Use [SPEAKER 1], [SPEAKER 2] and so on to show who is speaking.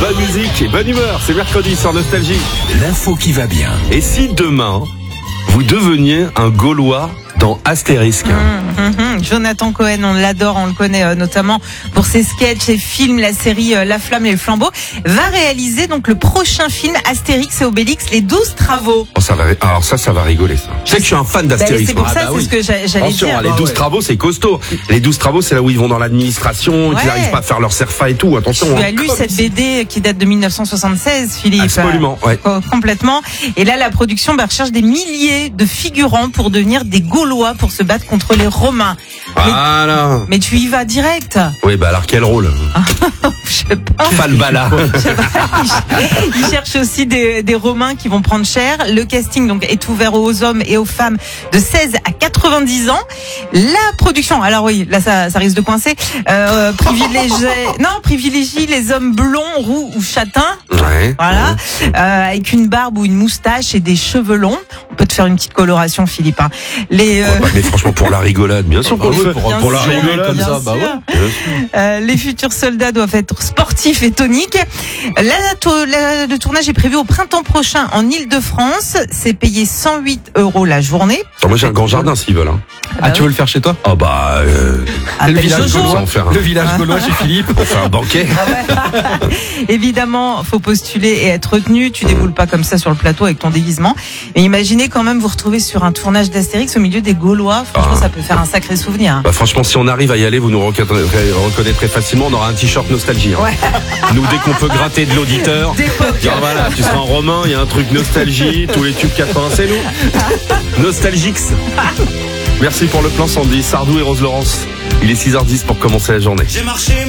[SPEAKER 1] bonne musique et bonne humeur. C'est mercredi sur Nostalgie.
[SPEAKER 2] L'info qui va bien.
[SPEAKER 1] Et si demain, vous deveniez un Gaulois dans Astérisque?
[SPEAKER 3] Jonathan Cohen, on l'adore, on le connaît notamment pour ses sketchs et films, la série La Flamme et le Flambeau, va réaliser donc le prochain film Astérix et Obélix, les 12 travaux.
[SPEAKER 1] Oh, ça va rigoler ça. Je sais que je suis un fan d'Astérix.
[SPEAKER 3] C'est pour ça, c'est ce que j'allais
[SPEAKER 1] Attention,
[SPEAKER 3] dire.
[SPEAKER 1] les 12 travaux, c'est costaud. Les 12 travaux, c'est là où ils vont dans l'administration, qu'ils n'arrivent pas à faire leur CERFA et tout. Attention.
[SPEAKER 3] Tu as lu cette BD qui date de 1976, Philippe?
[SPEAKER 1] Absolument, ouais.
[SPEAKER 3] Complètement. Et là, la production recherche des milliers de figurants pour devenir des Gaulois pour se battre contre les Romains.
[SPEAKER 1] Voilà.
[SPEAKER 3] Mais tu y vas direct.
[SPEAKER 1] Oui, bah alors quel rôle?
[SPEAKER 3] Je sais pas.
[SPEAKER 1] Falbala.
[SPEAKER 3] Ils cherchent aussi des Romains qui vont prendre cher. Le casting donc est ouvert aux hommes et aux femmes de 16 à 90 ans. La production, alors oui, là ça risque de coincer. Privilégie les hommes blonds, roux ou châtains.
[SPEAKER 1] Ouais.
[SPEAKER 3] Voilà, avec une barbe ou une moustache et des cheveux longs. On peut te faire une petite coloration, Philippe.
[SPEAKER 1] Mais franchement, pour la rigolade, bien sûr qu'on le fait.
[SPEAKER 3] Pour
[SPEAKER 1] la rigolade,
[SPEAKER 3] comme ça, les futurs soldats doivent être sportifs et toniques. Le tournage est prévu au printemps prochain en Île-de-France. C'est payé 108 € la journée.
[SPEAKER 1] Moi, j'ai un grand jardin s'ils veulent.
[SPEAKER 4] Tu veux le faire chez toi?
[SPEAKER 1] Ah bah,
[SPEAKER 4] le village
[SPEAKER 3] Jojo.
[SPEAKER 4] gaulois, le village gaulois chez Philippe.
[SPEAKER 1] On fait un banquet.
[SPEAKER 3] Évidemment, faut postuler et être retenu. Tu déboules pas comme ça sur le plateau avec ton déguisement. Mais imaginez quand même vous retrouver sur un tournage d'Astérix au milieu des Gaulois. Franchement, ça peut faire un sacré souvenir.
[SPEAKER 1] Bah franchement, si on arrive à y aller, vous nous reconnaîtrez facilement. On aura un t-shirt Nostalgie.
[SPEAKER 3] Ouais.
[SPEAKER 1] Nous, dès qu'on peut gratter de l'auditeur, dire voilà, tu seras en romain, il y a un truc Nostalgie, tous les tubes 80, c'est nous. Nostalgix. Merci pour le plan, Sandy. Sardou et Rose Laurence. Il est 6h10 pour commencer la journée.